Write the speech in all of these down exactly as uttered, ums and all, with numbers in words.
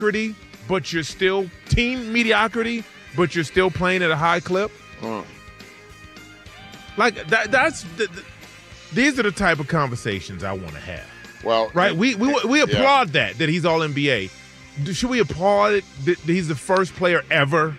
mediocrity, but you're still team mediocrity, but you're still playing at a high clip. Mm. Like that. That's the, the, these are the type of conversations I want to have. Well, right? We we we yeah. applaud that that he's all N B A. Should we applaud it that he's the first player ever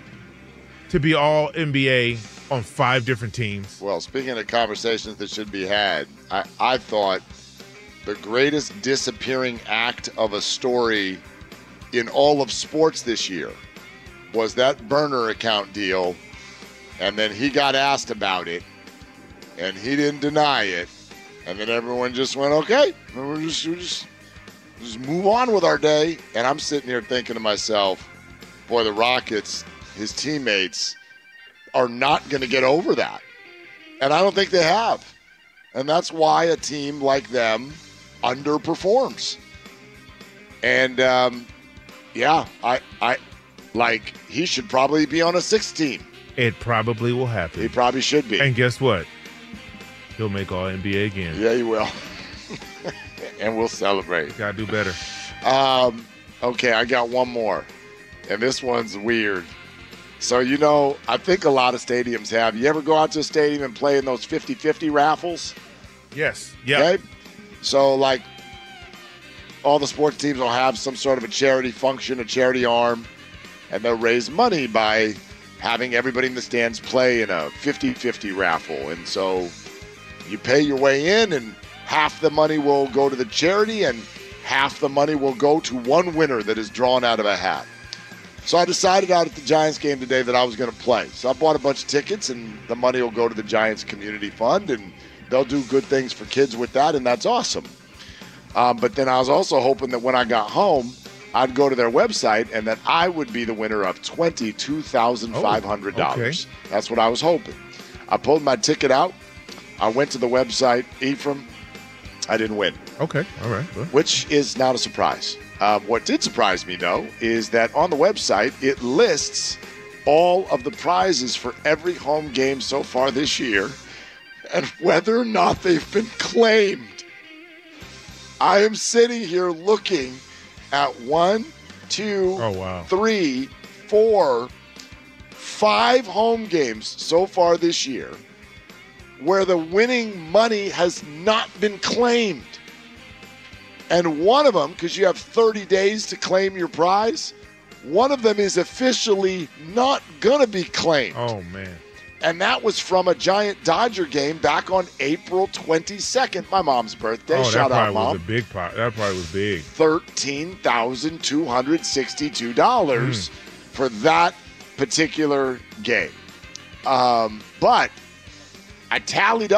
to be all N B A on five different teams? Well, speaking of conversations that should be had, I, I thought the greatest disappearing act of a story in all of sports this year was that burner account deal, and then he got asked about it, and he didn't deny it, and then everyone just went, okay, we'll just, we'll just, just move on with our day. And I'm sitting here thinking to myself, boy, the Rockets, his teammates, are not going to get over that. And I don't think they have. And that's why a team like them underperforms. And, um, yeah, I, I, like, he should probably be on a sixth team. It probably will happen. He probably should be. And guess what? He'll make all N B A again. Yeah, he will. And we'll celebrate. Gotta do better. Um, okay, I got one more. And this one's weird. So, you know, I think a lot of stadiums have. You ever go out to a stadium and play in those fifty-fifty raffles? Yes. Yeah. Okay? So, like, all the sports teams will have some sort of a charity function, a charity arm, and they'll raise money by having everybody in the stands play in a fifty-fifty raffle. And so you pay your way in, and half the money will go to the charity, and half the money will go to one winner that is drawn out of a hat. So I decided out at the Giants game today that I was going to play. So I bought a bunch of tickets, and the money will go to the Giants Community Fund, and they'll do good things for kids with that, and that's awesome. Um, but then I was also hoping that when I got home, I'd go to their website and that I would be the winner of twenty-two thousand five hundred dollars. Oh, okay. That's what I was hoping. I pulled my ticket out. I went to the website, Ephraim. I didn't win. Okay, all right. Well. Which is not a surprise. Um, what did surprise me, though, is that on the website, it lists all of the prizes for every home game so far this year and whether or not they've been claimed. I am sitting here looking at one, two, oh, wow. three, four, five home games so far this year where the winning money has not been claimed. And one of them, because you have thirty days to claim your prize, one of them is officially not going to be claimed. Oh, man. And that was from a Giant Dodger game back on April twenty-second, my mom's birthday. Oh, Shout that out, probably Mom. was a big part. That probably was big. thirteen thousand two hundred sixty-two dollars mm. for that particular game. Um, but I tallied up